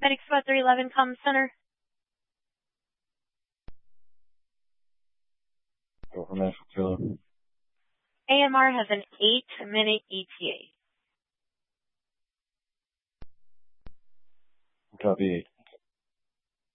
Medic Squad 311, comm center. Go for Nashville Killer. AMR has an 8-minute ETA. Copy 8.